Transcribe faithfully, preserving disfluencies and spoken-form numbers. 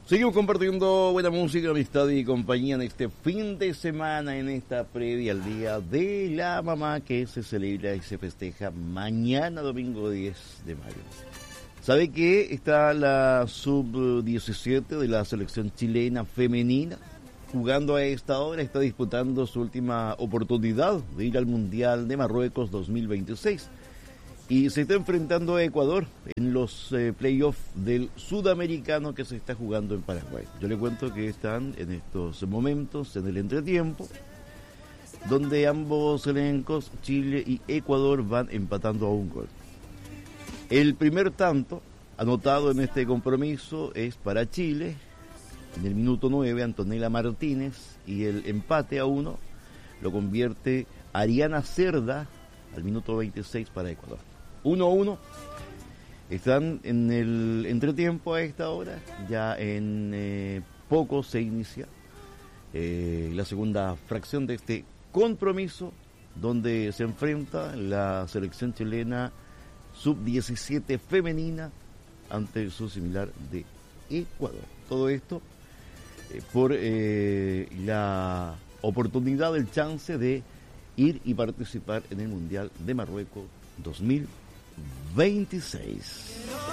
Seguimos compartiendo buena música, amistad y compañía en este fin de semana, en esta previa al Día de la Mamá que se celebra y se festeja mañana, domingo diez de mayo. ¿Sabe que está la sub diecisiete de la selección chilena femenina? Jugando a esta hora, está disputando su última oportunidad de ir al Mundial de Marruecos dos mil veintiséis. Y se está enfrentando a Ecuador en los eh, playoffs del sudamericano que se está jugando en Paraguay. Yo le cuento que están en estos momentos en el entretiempo, donde ambos elencos, Chile y Ecuador, van empatando a un gol. El primer tanto anotado en este compromiso es para Chile, en el minuto nueve, Antonella Martínez, y el empate a uno lo convierte Ariana Cerda al minuto veintiséis para Ecuador. uno a uno. Están en el entretiempo a esta hora. Ya en eh, poco se inicia eh, la segunda fracción de este compromiso, donde se enfrenta la selección chilena sub diecisiete femenina ante su similar de Ecuador. Todo esto eh, por eh, la oportunidad, el chance de ir y participar en el Mundial de Marruecos dos mil veintiséis.